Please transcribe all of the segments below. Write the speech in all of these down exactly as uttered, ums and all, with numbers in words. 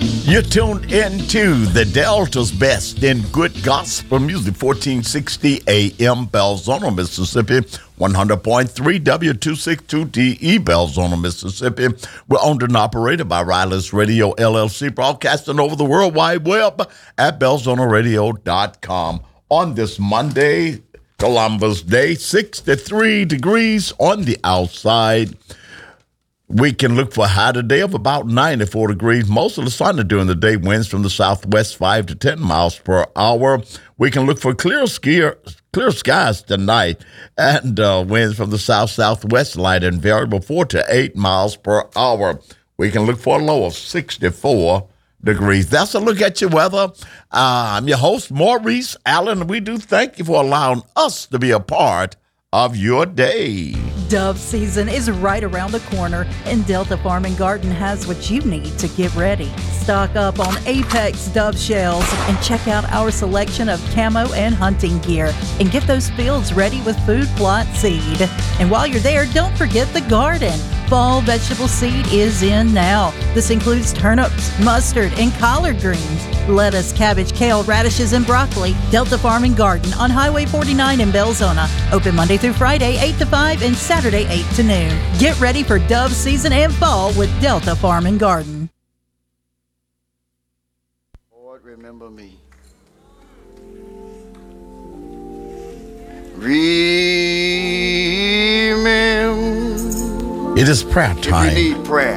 You're tuned into the Delta's best in good gospel music, fourteen sixty A M Belzona, Mississippi, one hundred point three W two sixty-two D E Belzona, Mississippi. We're owned and operated by Riley's Radio, L L C, broadcasting over the World Wide Web at belzona radio dot com. On this Monday, Columbus Day, sixty-three degrees on the outside. We can look for a high today of about ninety-four degrees. Most of the sun during the day, winds from the southwest five to ten miles per hour. We can look for clear skier, clear skies tonight, and uh, winds from the south-southwest, light and variable four to eight miles per hour. We can look for a low of sixty-four degrees. That's a look at your weather. Uh, I'm your host, Maurice Allen. We do thank you for allowing us to be a part of your day. Dove season is right around the corner, and Delta Farm and Garden has what you need to get ready. Stock up on Apex Dove shells and check out our selection of camo and hunting gear, and get those fields ready with food plot seed. And while you're there, don't forget the garden. Fall vegetable seed is in now. This includes turnips, mustard, and collard greens, lettuce, cabbage, kale, radishes, and broccoli. Delta Farm and Garden on Highway forty-nine in Belzona. Open Monday through Friday, eight to five, and Saturday, eight to noon. Get ready for dove season and fall with Delta Farm and Garden. Lord, remember me. Remember. It is prayer time. If you need prayer.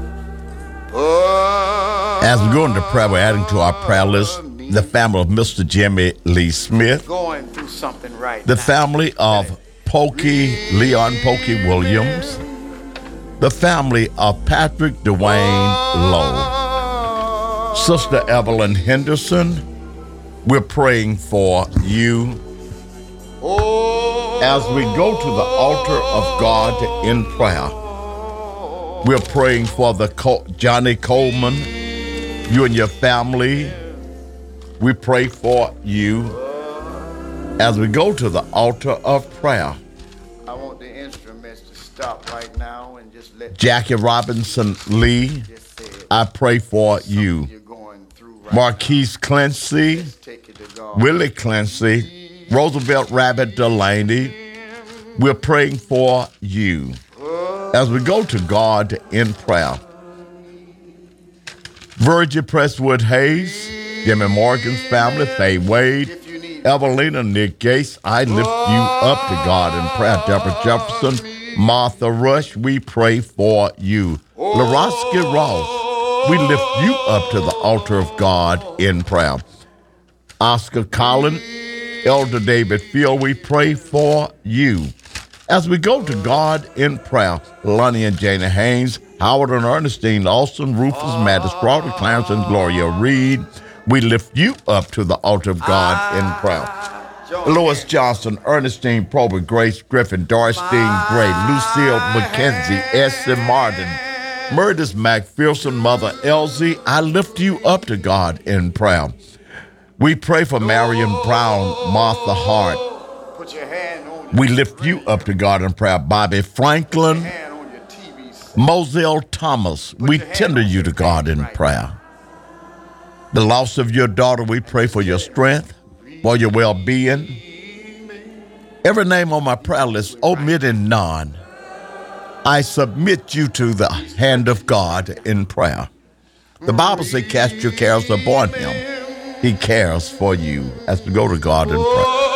Oh, As we go into prayer, we're adding to our prayer list the family of Mister Jimmy Lee Smith, going through something right the now. family of Pokey, Leon Pokey Williams, the family of Patrick Dwayne Lowe, Sister Evelyn Henderson. We're praying for you. As we go to the altar of God in prayer, we're praying for the Col- Johnny Coleman, you and your family. We pray for you as we go to the altar of prayer. I want the instruments to stop right now and just let Jackie Robinson Lee, I pray for you. you're going through right Marquise Clancy, now. Take it to God. Willie Clancy, Roosevelt Rabbit Delaney, we're praying for you as we go to God in prayer. Virgie Presswood Hayes, Jimmy Morgan's family, Faye Wade, Evelina Nick Gates, I lift you up to God in prayer. Deborah Jefferson, Martha Rush, we pray for you. Larosky Ross, we lift you up to the altar of God in prayer. Oscar Collin, Elder David Field, we pray for you. As we go to God in prayer, Lonnie and Jana Haynes, Howard and Ernestine Austin, Rufus Mattis, Crawford, Clarence, and Gloria Reed, we lift you up to the altar of God in prayer. Lois Johnson, Ernestine Probert, Grace Griffin, Dorstein Gray, Lucille McKenzie, Essie Martin, Murders McPherson, Mother Elsie, I lift you up to God in prayer. We pray for Marion Brown, Martha Hart. Put your hand on your, We lift you up to God in prayer. Bobby Franklin, hand on your T V. Moselle Thomas, we tender you to God in prayer. The loss of your daughter, we pray for your strength, for your well-being. Every name on my prayer list, omitting none, I submit you to the hand of God in prayer. The Bible says, cast your cares upon him. He cares for you as we go to God in prayer.